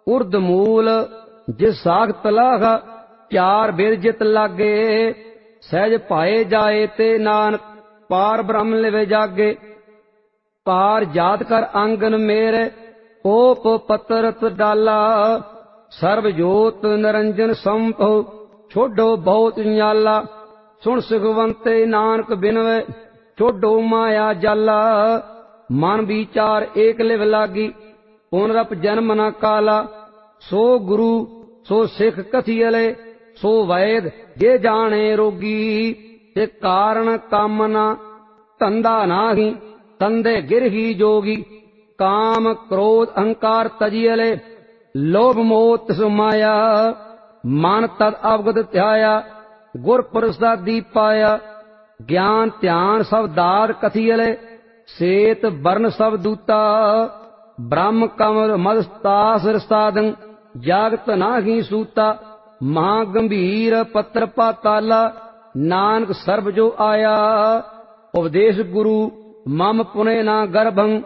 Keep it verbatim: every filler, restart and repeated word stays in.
उर्द मूल जिस साखत लाख चार बेद जित लागे सहज पाए जाए ते नानक पार ब्रह्म लिवे जागे पार जात कर आंगन मेरे ओप पतरत डाला सर्व जोत निरंजन संभो छोडो बहुत न्याला सुन सुखवंते नानक बिनवे छोडो माया जाला मन विचार एक लिव लागी पुनरप जन्म न काला सो गुरु सो सिख कथियले सो वैद जे जाने रोगी ते कारण कामना धंधा नाही तंदे गिरही जोगी काम क्रोध अहंकार तजियले लोभ मोह तिस माया मन तद अवगत ध्याया गुर प्रसादी पाया ज्ञान ध्यान सब दाद कथियले सेत वर्ण सब दूता ब्रह्म कमल मदस्तास रसादं जागत नाही सूता महागंभीर पत्र पाताला नानक सर्ब जो आया उपदेश गुरु मम पुने ना गर्भं